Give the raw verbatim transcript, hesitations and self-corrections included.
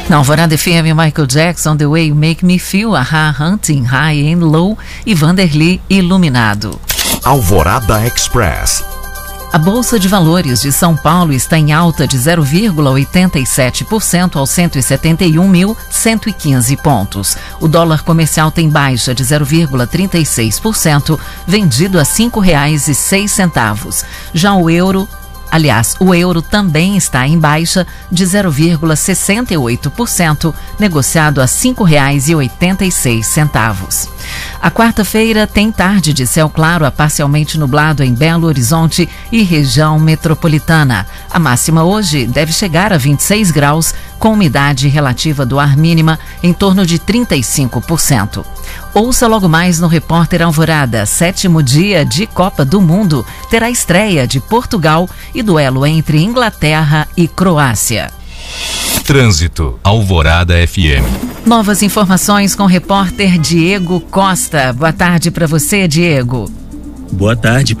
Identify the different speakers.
Speaker 1: Na Alvorada F M, Michael Jackson, The Way You Make Me Feel, Aha, Hunting, High and Low e Vanderly, Iluminado.
Speaker 2: Alvorada Express.
Speaker 1: A Bolsa de Valores de São Paulo está em alta de zero vírgula oitenta e sete por cento aos cento e setenta e um mil, cento e quinze pontos. O dólar comercial tem baixa de zero vírgula trinta e seis por cento, vendido a cinco reais e seis centavos. Já o euro, aliás, o euro também está em baixa de zero vírgula sessenta e oito por cento, negociado a cinco reais e oitenta e seis centavos. A quarta-feira tem tarde de céu claro a parcialmente nublado em Belo Horizonte e região metropolitana. A máxima hoje deve chegar a vinte e seis graus, com umidade relativa do ar mínima em torno de trinta e cinco por cento. Ouça logo mais no Repórter Alvorada. Sétimo dia de Copa do Mundo terá estreia de Portugal e duelo entre Inglaterra e Croácia.
Speaker 2: Trânsito, Alvorada F M.
Speaker 1: Novas informações com o repórter Diego Costa. Boa tarde para você, Diego.
Speaker 3: Boa tarde.